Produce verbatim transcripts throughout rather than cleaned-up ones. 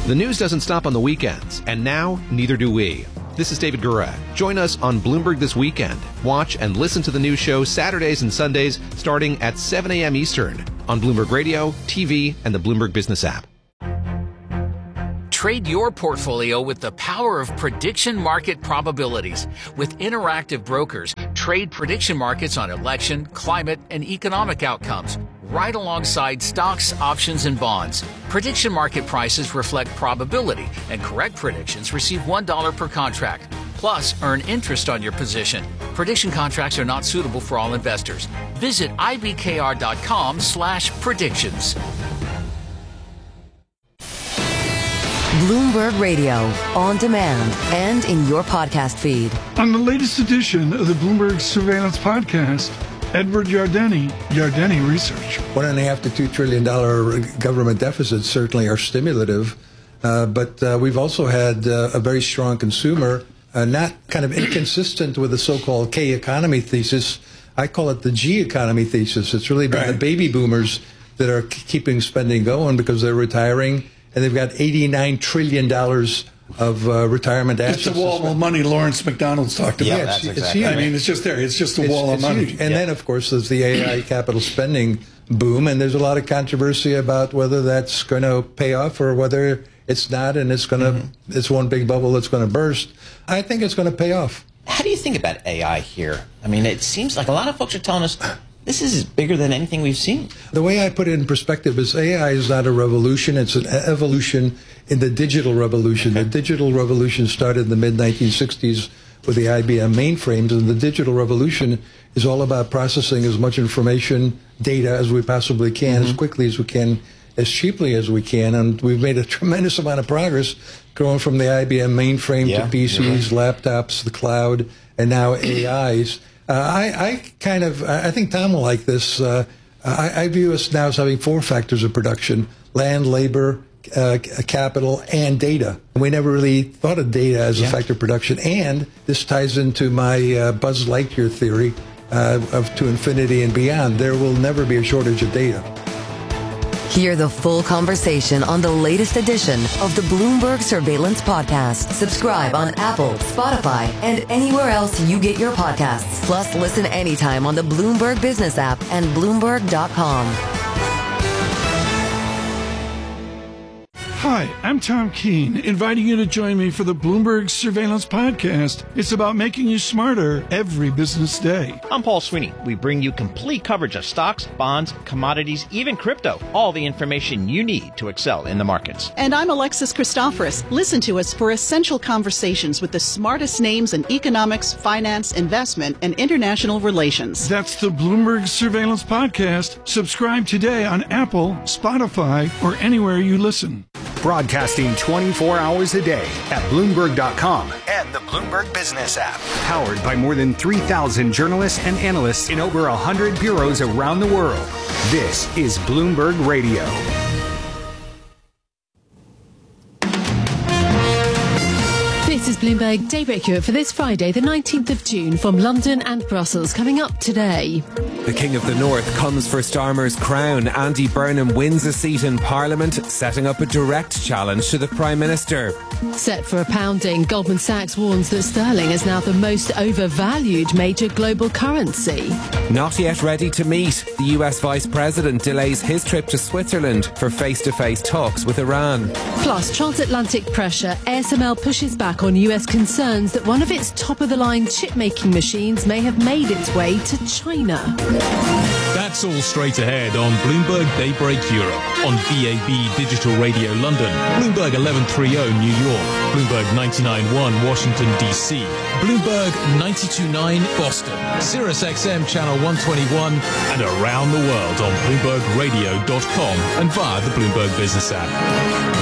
The news doesn't stop on the weekends, and now neither do we. This is David Gura. Join us on Bloomberg This Weekend. Watch and listen to the news show Saturdays and Sundays starting at seven a.m. Eastern on Bloomberg Radio, T V, and the Bloomberg Business app. Trade your portfolio with the power of prediction market probabilities. With Interactive Brokers, trade prediction markets on election, climate, and economic outcomes, right alongside stocks, options, and bonds. Prediction market prices reflect probability, and correct predictions receive one dollar per contract. Plus, earn interest on your position. Prediction contracts are not suitable for all investors. Visit ibkr.com slash predictions. Bloomberg Radio, on demand and in your podcast feed. On the latest edition of the Bloomberg Surveillance Podcast, Edward Yardeni, Yardeni Research. One and a half to two trillion dollar government deficits certainly are stimulative, uh, but uh, we've also had uh, a very strong consumer, uh, not kind of inconsistent with the so-called K economy thesis. I call it the G economy thesis. It's really been right. The baby boomers that are k- keeping spending going because they're retiring. And they've got eighty-nine trillion dollars of uh, retirement assets. It's the wall of money Lawrence McDonald's talked about. Yeah, yeah it's, it's, exactly it's huge. I mean, it's just there. It's just a it's, wall it's of money. Huge. And yeah. then, of course, there's the A I capital spending boom. And there's a lot of controversy about whether that's going to pay off or whether it's not. And it's going to, mm-hmm. it's one big bubble that's going to burst. I think it's going to pay off. How do you think about A I here? I mean, it seems like a lot of folks are telling us this is bigger than anything we've seen. The way I put it in perspective is A I is not a revolution. It's an evolution in the digital revolution. Okay. The digital revolution started in the mid nineteen sixties with the I B M mainframes, and the digital revolution is all about processing as much information, data as we possibly can, mm-hmm. as quickly as we can, as cheaply as we can. And we've made a tremendous amount of progress going from the I B M mainframe yeah, to P Cs, right. laptops, the cloud, and now A Is. Uh, I, I kind of, I think Tom will like this. Uh, I, I view us now as having four factors of production: land, labor, uh, capital, and data. We never really thought of data as yeah. a factor of production. And this ties into my uh, Buzz Lightyear theory uh, of to infinity and beyond. There will never be a shortage of data. Hear the full conversation on the latest edition of the Bloomberg Surveillance Podcast. Subscribe on Apple, Spotify, and anywhere else you get your podcasts. Plus, listen anytime on the Bloomberg Business app and Bloomberg dot com. Hi, I'm Tom Keene, inviting you to join me for the Bloomberg Surveillance Podcast. It's about making you smarter every business day. I'm Paul Sweeney. We bring you complete coverage of stocks, bonds, commodities, even crypto. All the information you need to excel in the markets. And I'm Alexis Christoforous. Listen to us for essential conversations with the smartest names in economics, finance, investment, and international relations. That's the Bloomberg Surveillance Podcast. Subscribe today on Apple, Spotify, or anywhere you listen. Broadcasting twenty-four hours a day at Bloomberg dot com and the Bloomberg Business app. Powered by more than three thousand journalists and analysts in over one hundred bureaus around the world. This is Bloomberg Radio. This is Bloomberg Daybreak Europe for this Friday, the nineteenth of June, from London and Brussels. Coming up today. The King of the North comes for Starmer's crown. Andy Burnham wins a seat in Parliament, setting up a direct challenge to the Prime Minister. Set for a pounding, Goldman Sachs warns that sterling is now the most overvalued major global currency. Not yet ready to meet. The U S Vice President delays his trip to Switzerland for face-to-face talks with Iran. Plus, transatlantic pressure. A S M L pushes back on U S concerns that one of its top-of-the-line chip-making machines may have made its way to China. That's all straight ahead on Bloomberg Daybreak Europe, on B A B Digital Radio London, Bloomberg eleven thirty New York, Bloomberg ninety-nine point one Washington, D C, Bloomberg ninety-two point nine Boston, Sirius X M Channel one twenty-one, and around the world on Bloomberg Radio dot com and via the Bloomberg Business app.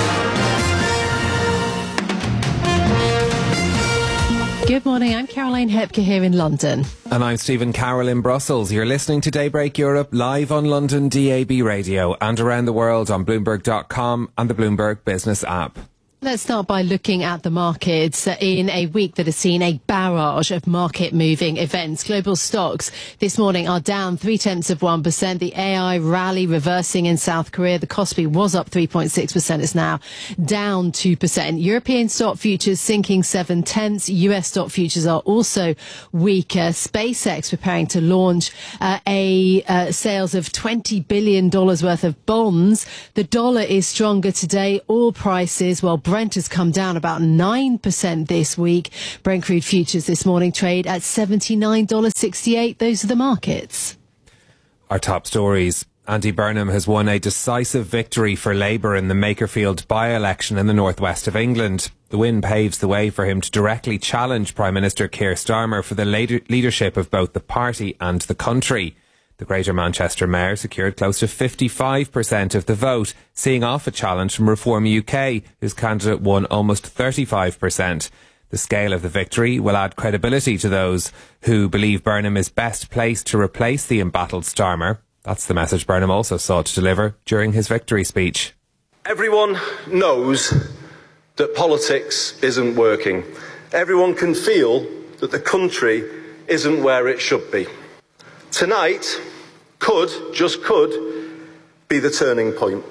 Good morning, I'm Caroline Hepker here in London. And I'm Stephen Carroll in Brussels. You're listening to Daybreak Europe live on London D A B Radio and around the world on Bloomberg dot com and the Bloomberg Business app. Let's start by looking at the markets in a week that has seen a barrage of market-moving events. Global stocks this morning are down three-tenths of one percent. The A I rally reversing in South Korea. The Kospi was up three point six percent. It's now down two percent. European stock futures sinking seven-tenths. U S stock futures are also weaker. SpaceX preparing to launch uh, a uh, sales of twenty billion dollars worth of bonds. The dollar is stronger today. Oil prices, well, Brent has come down about nine percent this week. Brent crude futures this morning trade at seventy-nine dollars sixty-eight. Those are the markets. Our top stories. Andy Burnham has won a decisive victory for Labour in the Makerfield by-election in the northwest of England. The win paves the way for him to directly challenge Prime Minister Keir Starmer for the leadership of both the party and the country. The Greater Manchester Mayor secured close to fifty-five percent of the vote, seeing off a challenge from Reform U K, whose candidate won almost thirty-five percent. The scale of the victory will add credibility to those who believe Burnham is best placed to replace the embattled Starmer. That's the message Burnham also sought to deliver during his victory speech. Everyone knows that politics isn't working. Everyone can feel that the country isn't where it should be. Tonight could, just could, be the turning point.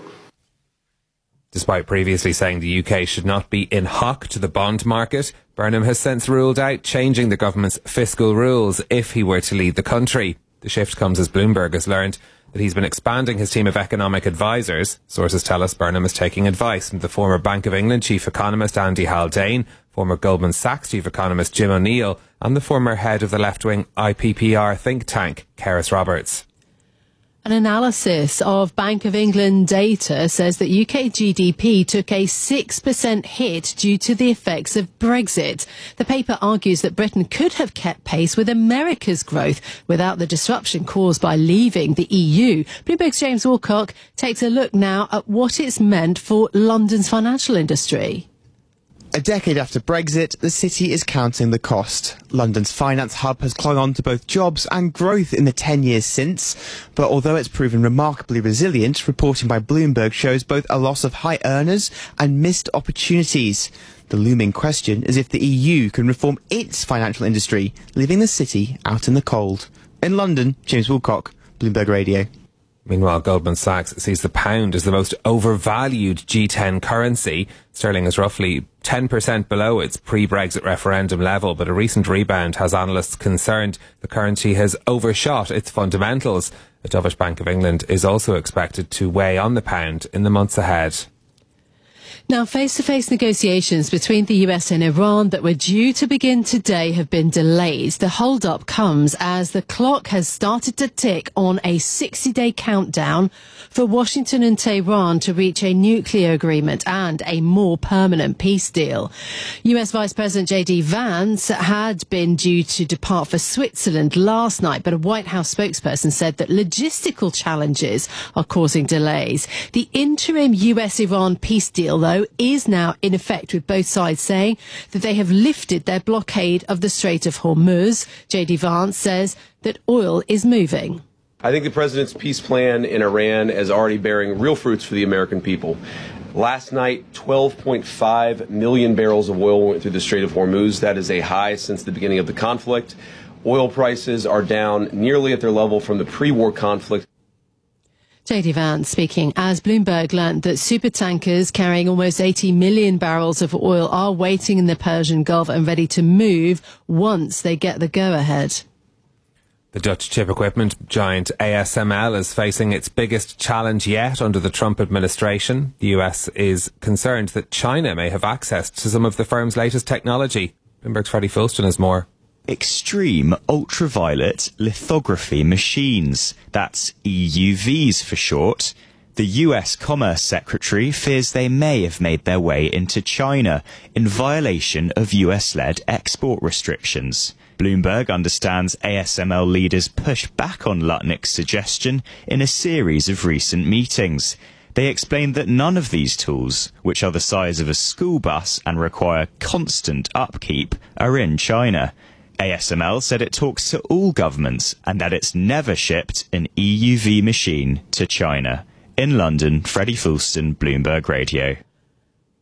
Despite previously saying the U K should not be in hock to the bond market, Burnham has since ruled out changing the government's fiscal rules if he were to lead the country. The shift comes as Bloomberg has learned that he's been expanding his team of economic advisors. Sources tell us Burnham is taking advice from the former Bank of England chief economist Andy Haldane, former Goldman Sachs chief economist Jim O'Neill, and the former head of the left-wing I P P R think tank, Keris Roberts. An analysis of Bank of England data says that U K G D P took a six percent hit due to the effects of Brexit. The paper argues that Britain could have kept pace with America's growth without the disruption caused by leaving the E U. Bloomberg's James Woolcock takes a look now at what it's meant for London's financial industry. A decade after Brexit, the city is counting the cost. London's finance hub has clung on to both jobs and growth in the ten years since. But although it's proven remarkably resilient, reporting by Bloomberg shows both a loss of high earners and missed opportunities. The looming question is if the E U can reform its financial industry, leaving the city out in the cold. In London, James Woolcock, Bloomberg Radio. Meanwhile, Goldman Sachs sees the pound as the most overvalued G ten currency. Sterling is roughly ten percent below its pre-Brexit referendum level, but a recent rebound has analysts concerned the currency has overshot its fundamentals. The dovish Bank of England is also expected to weigh on the pound in the months ahead. Now, face-to-face negotiations between the U S and Iran that were due to begin today have been delayed. The hold-up comes as the clock has started to tick on a sixty-day countdown for Washington and Tehran to reach a nuclear agreement and a more permanent peace deal. U S Vice President J D Vance had been due to depart for Switzerland last night, but a White House spokesperson said that logistical challenges are causing delays. The interim U S-Iran peace deal, though, is now in effect, with both sides saying that they have lifted their blockade of the Strait of Hormuz. J D Vance says that oil is moving. I think the president's peace plan in Iran is already bearing real fruits for the American people. Last night, twelve point five million barrels of oil went through the Strait of Hormuz. That is a high since the beginning of the conflict. Oil prices are down nearly at their level from the pre-war conflict. J D Vance speaking as Bloomberg learnt that supertankers carrying almost eighty million barrels of oil are waiting in the Persian Gulf and ready to move once they get the go-ahead. The Dutch chip equipment giant A S M L is facing its biggest challenge yet under the Trump administration. The U S is concerned that China may have access to some of the firm's latest technology. Bloomberg's Freddie Fulston has more. Extreme ultraviolet lithography machines. That's E U Vs for short. The U S Commerce Secretary fears they may have made their way into China in violation of U S-led export restrictions. Bloomberg understands A S M L leaders pushed back on Lutnick's suggestion in a series of recent meetings. They explained that none of these tools, which are the size of a school bus and require constant upkeep, are in China. A S M L said it talks to all governments and that it's never shipped an E U V machine to China. In London, Freddie Fulston, Bloomberg Radio.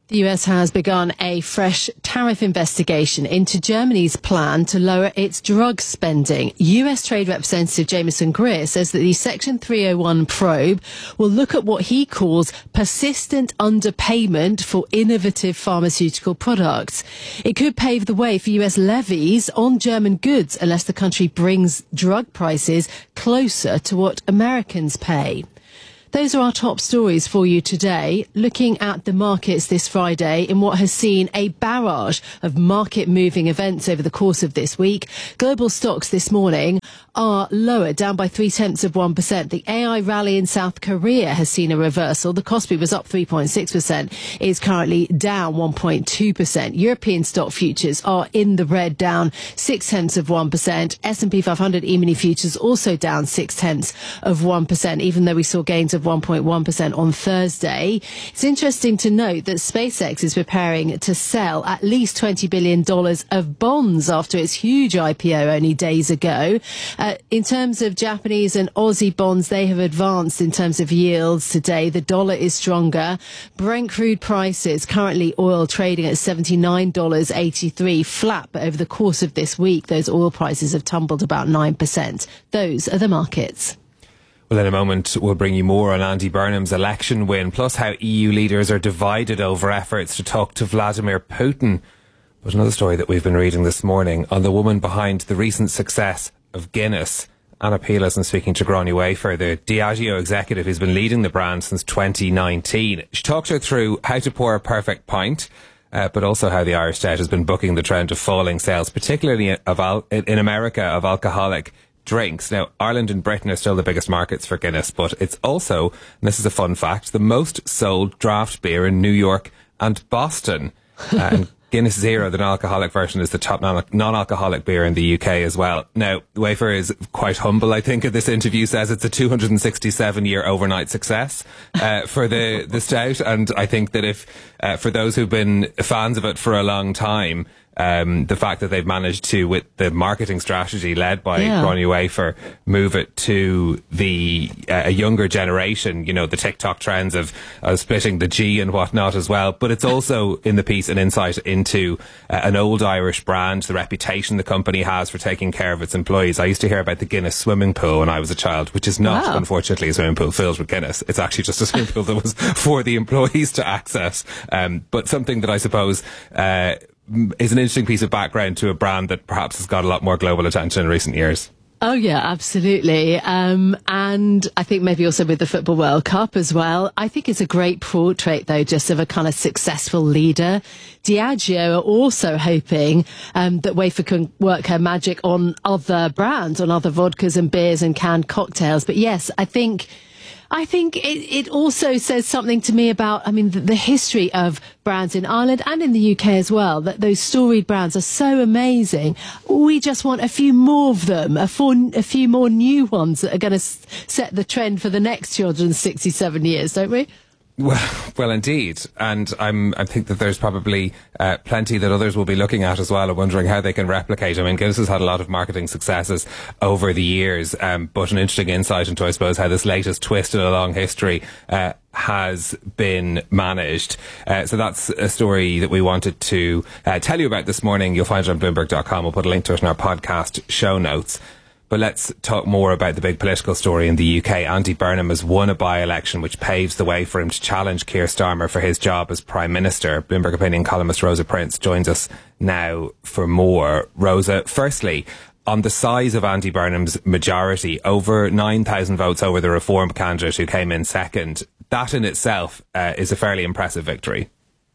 The U S has begun a fresh tariff investigation into Germany's plan to lower its drug spending. U S Trade Representative Jameson Greer says that the Section three oh one probe will look at what he calls persistent underpayment for innovative pharmaceutical products. It could pave the way for U S levies on German goods unless the country brings drug prices closer to what Americans pay. Those are our top stories for you today. Looking at the markets this Friday in what has seen a barrage of market-moving events over the course of this week. Global stocks this morning are lower, down by three-tenths of one percent. The A I rally in South Korea has seen a reversal. The Kospi was up three point six percent, is currently down one point two percent. European stock futures are in the red, down six-tenths of one percent. S and P five hundred E-mini futures also down six-tenths of one percent, even though we saw gains of one point one percent on Thursday. It's interesting to note that SpaceX is preparing to sell at least twenty billion dollars of bonds after its huge I P O only days ago. Uh, in terms of Japanese and Aussie bonds, they have advanced in terms of yields today. The dollar is stronger. Brent crude prices, currently oil trading at seventy-nine dollars and eighty-three cents, flat, but over the course of this week, those oil prices have tumbled about nine percent. Those are the markets. Well, in a moment, we'll bring you more on Andy Burnham's election win, plus how E U leaders are divided over efforts to talk to Vladimir Putin. But another story that we've been reading this morning on the woman behind the recent success of Guinness. Anna Peelas and speaking to Gráinne Wafer, the Diageo executive who's been leading the brand since twenty nineteen. She talked her through how to pour a perfect pint, uh, but also how the Irish Stout has been bucking the trend of falling sales, particularly of al- in America, of alcoholic drinks. Now, Ireland and Britain are still the biggest markets for Guinness, but it's also, and this is a fun fact, the most sold draft beer in New York and Boston. Uh, and Guinness Zero, the non-alcoholic version, is the top non- non-alcoholic beer in the U K as well. Now, Wafer is quite humble, I think, in this interview, says it's a two hundred sixty-seven year overnight success uh, for the, the stout. And I think that if, uh, for those who've been fans of it for a long time, Um, the fact that they've managed to, with the marketing strategy led by Yeah. Gráinne Wafer, move it to the uh, a younger generation, you know, the TikTok trends of, of splitting the G and whatnot as well. But it's also in the piece an insight into uh, an old Irish brand, the reputation the company has for taking care of its employees. I used to hear about the Guinness swimming pool when I was a child, which is not, Wow. unfortunately, a swimming pool filled with Guinness. It's actually just a swimming pool that was for the employees to access. Um, but something that I suppose uh, is an interesting piece of background to a brand that perhaps has got a lot more global attention in recent years. Oh, yeah, absolutely. Um, and I think maybe also with the Football World Cup as well. I think it's a great portrait, though, just of a kind of successful leader. Diageo are also hoping um, that Wafer can work her magic on other brands, on other vodkas and beers and canned cocktails. But yes, I think... I think it, it also says something to me about, I mean, the, the history of brands in Ireland and in the U K as well, that those storied brands are so amazing. We just want a few more of them, a, for, a few more new ones that are going to s- set the trend for the next two hundred sixty-seven years, don't we? Well, well, indeed, and I'm, I think that there's probably uh, plenty that others will be looking at as well and wondering how they can replicate. I mean, Guinness has had a lot of marketing successes over the years, um, but an interesting insight into, I suppose, how this latest twist in a long history uh, has been managed. Uh, so that's a story that we wanted to uh, tell you about this morning. You'll find it on Bloomberg dot com. We'll put a link to it in our podcast show notes. But let's talk more about the big political story in the U K. Andy Burnham has won a by-election which paves the way for him to challenge Keir Starmer for his job as Prime Minister. Bloomberg opinion columnist Rosa Prince joins us now for more. Rosa, firstly, on the size of Andy Burnham's majority, over nine thousand votes over the Reform candidate who came in second, that in itself uh, is a fairly impressive victory.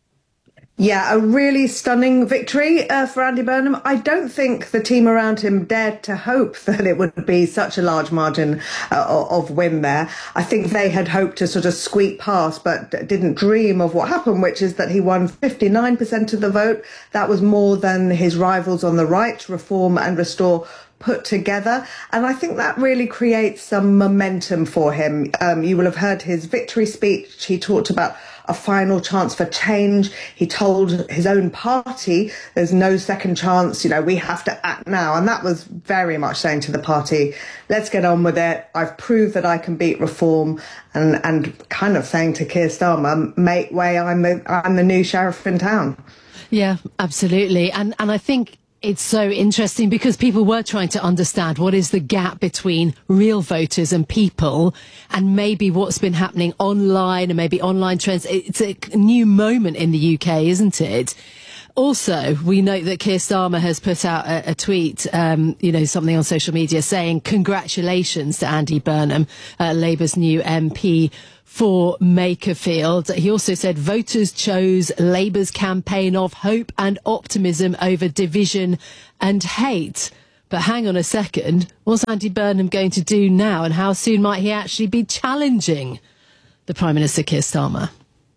Yeah, a really stunning victory uh, for Andy Burnham. I don't think the team around him dared to hope that it would be such a large margin uh, of win there. I think they had hoped to sort of squeak past, but didn't dream of what happened, which is that he won fifty-nine percent of the vote. That was more than his rivals on the right, Reform and Restore, put together. And I think that really creates some momentum for him. Um, you will have heard his victory speech. He talked about a final chance for change. He told his own party there's no second chance, you know, we have to act now. And that was very much saying to the party, let's get on with it. I've proved that I can beat reform, and, and kind of saying to Keir Starmer, make way, I'm the, I'm the new sheriff in town. Yeah, absolutely. And, and I think it's so interesting because people were trying to understand what is the gap between real voters and people, and maybe what's been happening online and maybe online trends. It's a new moment in the U K, isn't it? Also, we note that Keir Starmer has put out a, a tweet, um, you know, something on social media saying congratulations to Andy Burnham, uh, Labour's new M P for Makerfield. He also said voters chose Labour's campaign of hope and optimism over division and hate. But hang on a second, what's Andy Burnham going to do now, and how soon might he actually be challenging the Prime Minister Keir Starmer?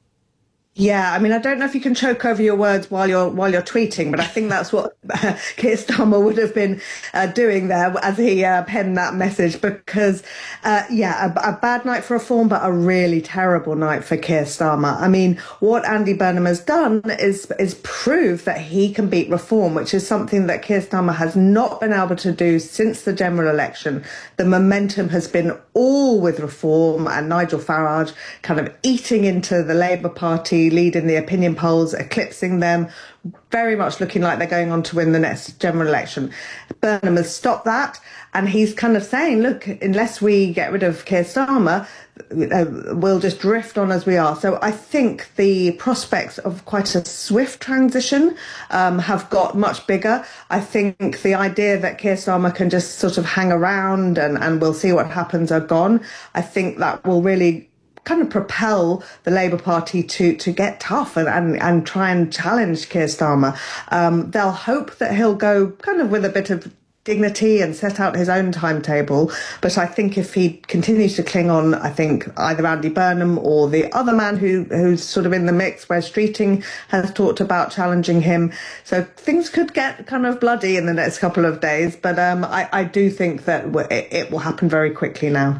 Yeah, I mean, I don't know if you can choke over your words while you're while you're tweeting, but I think that's what uh, Keir Starmer would have been uh, doing there as he uh, penned that message. Because, uh, yeah, a, a bad night for reform, but a really terrible night for Keir Starmer. I mean, what Andy Burnham has done is is prove that he can beat reform, which is something that Keir Starmer has not been able to do since the general election. The momentum has been all with reform, and Nigel Farage kind of eating into the Labour Party, leading the opinion polls, eclipsing them, very much looking like they're going on to win the next general election. Burnham has stopped that, and he's kind of saying, look, unless we get rid of Keir Starmer, uh, we'll just drift on as we are. So I think the prospects of quite a swift transition um, have got much bigger. I think the idea that Keir Starmer can just sort of hang around and, and we'll see what happens are gone. I think that will really kind of propel the Labour Party to to get tough and, and, and try and challenge Keir Starmer. Um, they'll hope that he'll go kind of with a bit of dignity and set out his own timetable. But I think if he continues to cling on, I think either Andy Burnham or the other man who who's sort of in the mix, Wes Streeting, has talked about challenging him. So things could get kind of bloody in the next couple of days. But um, I, I do think that it, it will happen very quickly now.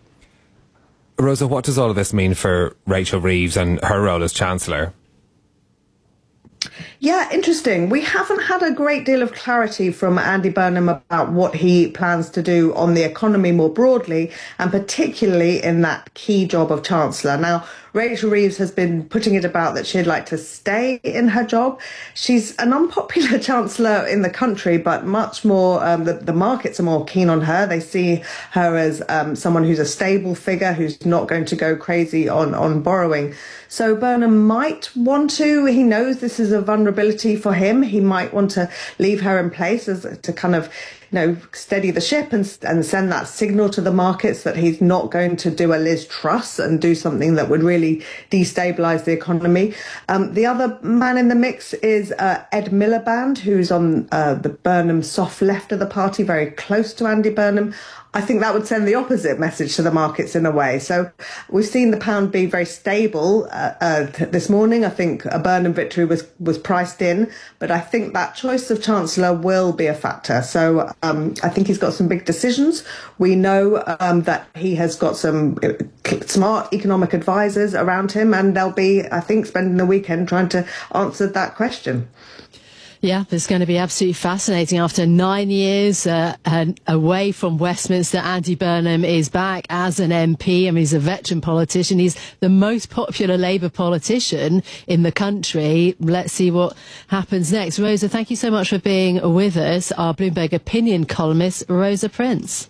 Rosa, what does all of this mean for Rachel Reeves and her role as Chancellor? Yeah, interesting. We haven't had a great deal of clarity from Andy Burnham about what he plans to do on the economy more broadly, and particularly in that key job of Chancellor. Now, Rachel Reeves has been putting it about that she'd like to stay in her job. She's an unpopular Chancellor in the country, but much more, um, the, the markets are more keen on her. They see her as um, someone who's a stable figure, who's not going to go crazy on, on borrowing. So Burnham might want to, he knows this is a vulnerability for him. He might want to leave her in place as to kind of, you know, steady the ship and and send that signal to the markets that he's not going to do a Liz Truss and do something that would really destabilise the economy. Um, the other man in the mix is uh, Ed Miliband, who's on uh, the Burnham soft left of the party, very close to Andy Burnham. I think that would send the opposite message to the markets in a way. So we've seen the pound be very stable uh, uh, this morning. I think a Burnham victory was, was priced in, but I think that choice of Chancellor will be a factor. So um, I think he's got some big decisions. We know um, that he has got some smart economic advisors around him, and they'll be, I think, spending the weekend trying to answer that question. Yeah, it's going to be absolutely fascinating. After nine years uh, and away from Westminster, Andy Burnham is back as an M P. I mean, he's a veteran politician. He's the most popular Labour politician in the country. Let's see what happens next. Rosa, thank you so much for being with us. Our Bloomberg opinion columnist, Rosa Prince.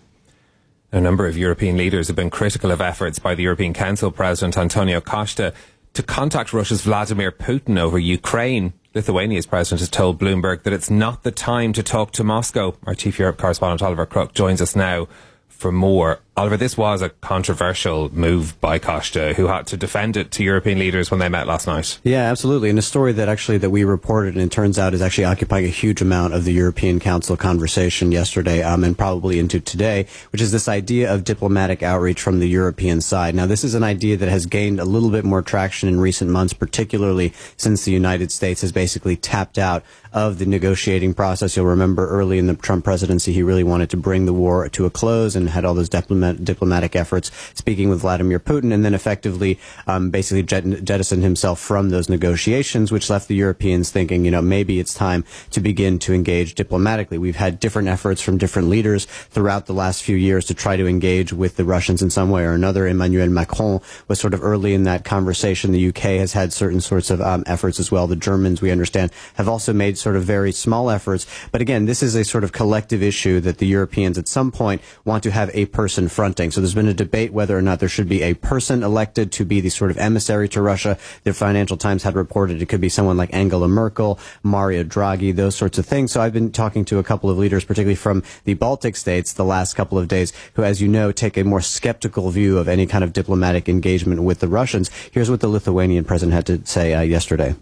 A number of European leaders have been critical of efforts by the European Council President Antonio Costa to contact Russia's Vladimir Putin over Ukraine. Lithuania's president has told Bloomberg that it's not the time to talk to Moscow. Our chief Europe correspondent Oliver Crook joins us now for more. Oliver, this was a controversial move by Costa, who had to defend it to European leaders when they met last night. Yeah, absolutely. And a story that actually that we reported, and it turns out is actually occupying a huge amount of the European Council conversation yesterday um, and probably into today, which is this idea of diplomatic outreach from the European side. Now, this is an idea that has gained a little bit more traction in recent months, particularly since the United States has basically tapped out of the negotiating process. You'll remember early in the Trump presidency, he really wanted to bring the war to a close and had all those diplomatic diplomat, diplomatic efforts, speaking with Vladimir Putin, and then effectively um, basically jet- jettisoned himself from those negotiations, which left the Europeans thinking, you know, maybe it's time to begin to engage diplomatically. We've had different efforts from different leaders throughout the last few years to try to engage with the Russians in some way or another. Emmanuel Macron was sort of early in that conversation. The U K has had certain sorts of um, efforts as well. The Germans, we understand, have also made sort of very small efforts. But again, this is a sort of collective issue that the Europeans at some point want to have a person fronting. So there's been a debate whether or not there should be a person elected to be the sort of emissary to Russia. The Financial Times had reported it could be someone like Angela Merkel, Mario Draghi, those sorts of things. So I've been talking to a couple of leaders, particularly from the Baltic states, the last couple of days, who, as you know, take a more skeptical view of any kind of diplomatic engagement with the Russians. Here's what the Lithuanian president had to say uh, yesterday.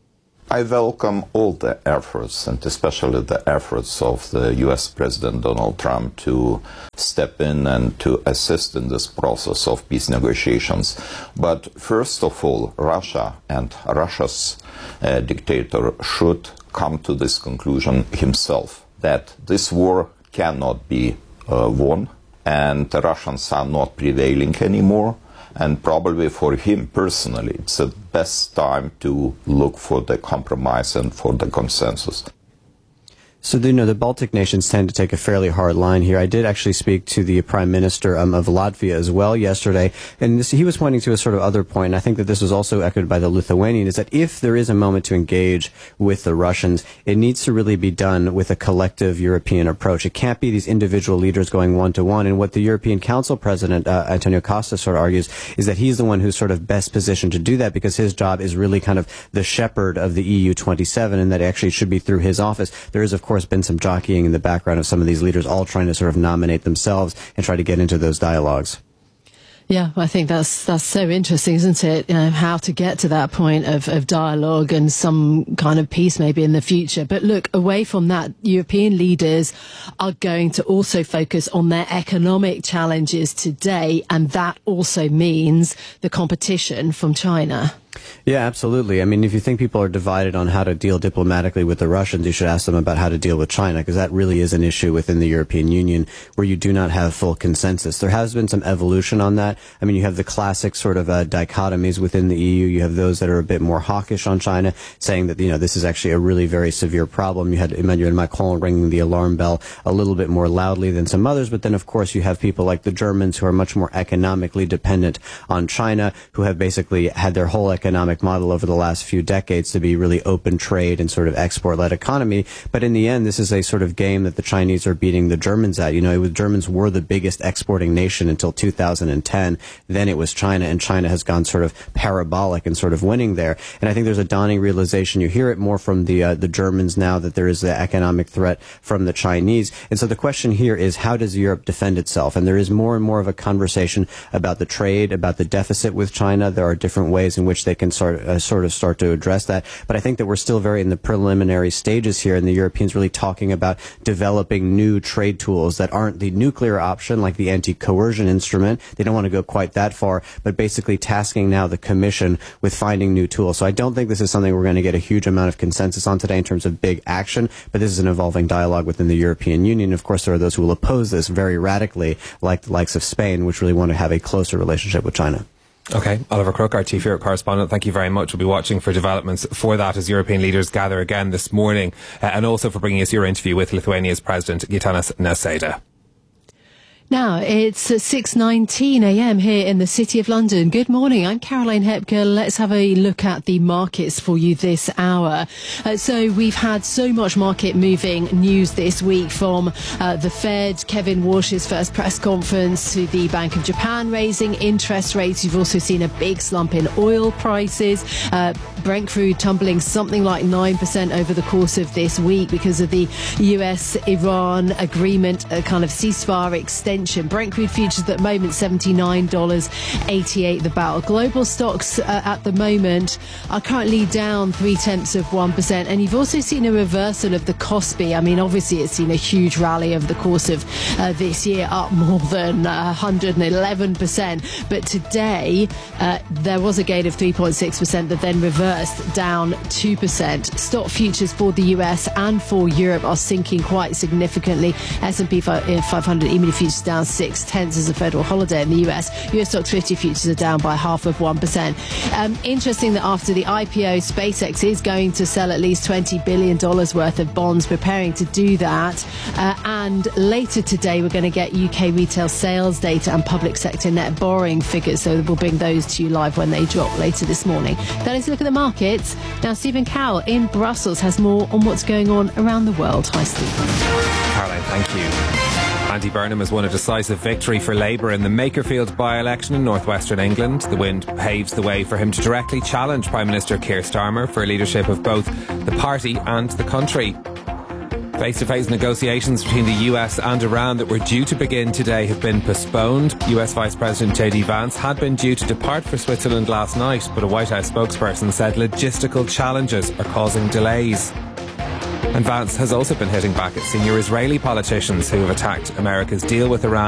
I welcome all the efforts, and especially the efforts of the U S President Donald Trump to step in and to assist in this process of peace negotiations. But first of all, Russia and Russia's uh, dictator should come to this conclusion himself, that this war cannot be uh, won, and the Russians are not prevailing anymore. And probably for him personally, it's the best time to look for the compromise and for the consensus. So, you know, the Baltic nations tend to take a fairly hard line here. I did actually speak to the Prime Minister um, of Latvia as well yesterday, and this, he was pointing to a sort of other point, and I think that this was also echoed by the Lithuanian, is that if there is a moment to engage with the Russians, it needs to really be done with a collective European approach. It can't be these individual leaders going one-to-one, and what the European Council President, uh, Antonio Costa, sort of argues is that he's the one who's sort of best positioned to do that because his job is really kind of the shepherd of the E U twenty-seven, and that actually should be through his office. There is, of course, been some jockeying in the background of some of these leaders all trying to sort of nominate themselves and try to get into those dialogues. Yeah, I think that's that's so interesting, isn't it? You know, how to get to that point of, of dialogue and some kind of peace maybe in the future. But look, away from that, European leaders are going to also focus on their economic challenges today, and that also means the competition from China. Yeah, absolutely. I mean, if you think people are divided on how to deal diplomatically with the Russians, you should ask them about how to deal with China, because that really is an issue within the European Union where you do not have full consensus. There has been some evolution on that. I mean, you have the classic sort of uh, dichotomies within the E U. You have those that are a bit more hawkish on China, saying that, you know, this is actually a really very severe problem. You had Emmanuel Macron ringing the alarm bell a little bit more loudly than some others. But then, of course, you have people like the Germans who are much more economically dependent on China, who have basically had their whole economic model over the last few decades to be really open trade and sort of export-led economy. But in the end, this is a sort of game that the Chinese are beating the Germans at. You know, the Germans were the biggest exporting nation until two thousand ten. Then it was China, and China has gone sort of parabolic and sort of winning there. And I think there's a dawning realization. You hear it more from the uh, the Germans now that there is the economic threat from the Chinese. And so the question here is, how does Europe defend itself? And there is more and more of a conversation about the trade, about the deficit with China. There are different ways in which they can sort Uh, sort of start to address that. But I think that we're still very in the preliminary stages here, and the Europeans really talking about developing new trade tools that aren't the nuclear option, like the anti-coercion instrument. They don't want to go quite that far, but basically tasking now the Commission with finding new tools. So I don't think this is something we're going to get a huge amount of consensus on today in terms of big action, but this is an evolving dialogue within the European Union. Of course, there are those who will oppose this very radically, like the likes of Spain, which really want to have a closer relationship with China. Okay, Oliver Crook, our Chief Europe correspondent, thank you very much. We'll be watching for developments for that as European leaders gather again this morning, uh, and also for bringing us your interview with Lithuania's President Gitanas Nausėda. Now, it's six nineteen a m here in the City of London. Good morning, I'm Caroline Hepker. Let's have a look at the markets for you this hour. Uh, so we've had so much market moving news this week, from uh, the Fed, Kevin Walsh's first press conference, to the Bank of Japan raising interest rates. You've also seen a big slump in oil prices. Uh, Brent crude tumbling something like nine percent over the course of this week because of the U S Iran agreement, a kind of ceasefire extension. Brent crude futures at the moment seventy-nine dollars eighty-eight the barrel. Global stocks uh, at the moment are currently down three tenths of one percent, and you've also seen a reversal of the Kospi. I mean, obviously it's seen a huge rally over the course of uh, this year, up more than uh, one hundred eleven percent. But today uh, there was a gain of three point six percent that then reversed down two percent. Stock futures for the U S and for Europe are sinking quite significantly. S and P five hundred E-mini futures down six tenths as a federal holiday in the U S. U S Stoxx fifty futures are down by half of one percent. Um, interesting that after the I P O, SpaceX is going to sell at least twenty billion dollars worth of bonds, preparing to do that. Uh, and later today, we're going to get U K retail sales data and public sector net borrowing figures. So we'll bring those to you live when they drop later this morning. That is a look at the markets. Now, Stephen Cowell in Brussels has more on what's going on around the world. Hi, Stephen. Caroline, thank you. Andy Burnham has won a decisive victory for Labour in the Makerfield by-election in northwestern England. The win paves the way for him to directly challenge Prime Minister Keir Starmer for leadership of both the party and the country. Face-to-face negotiations between the U S and Iran that were due to begin today have been postponed. U S Vice President J D Vance had been due to depart for Switzerland last night, but a White House spokesperson said logistical challenges are causing delays. And Vance has also been hitting back at senior Israeli politicians who have attacked America's deal with Iran